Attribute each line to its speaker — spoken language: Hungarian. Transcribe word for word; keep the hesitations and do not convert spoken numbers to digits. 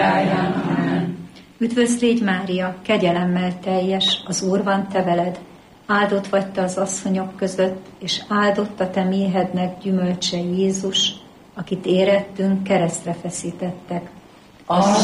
Speaker 1: mindnyájan. Amen.
Speaker 2: Üdvözl légy, Mária, kegyelemmel teljes, az Úr van te veled. Áldott vagy te az asszonyok között, és áldott a te méhednek gyümölcse Jézus, akit érettünk, keresztre feszítettek.
Speaker 1: Az